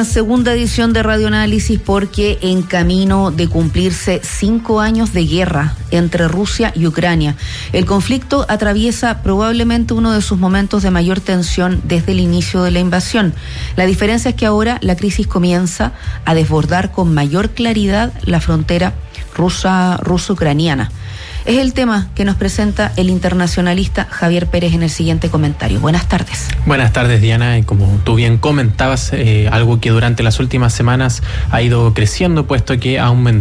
Una segunda edición de Radioanálisis porque en camino de cumplirse 5 años de guerra entre Rusia y Ucrania. El conflicto atraviesa probablemente uno de sus momentos de mayor tensión desde el inicio de la invasión. La diferencia es que ahora la crisis comienza a desbordar con mayor claridad la frontera ruso-ucraniana. Es el tema que nos presenta el internacionalista Javier Pérez en el siguiente comentario. Buenas tardes. Buenas tardes, Diana. Y como tú bien comentabas, algo que durante las últimas semanas ha ido creciendo, puesto que ha aumentado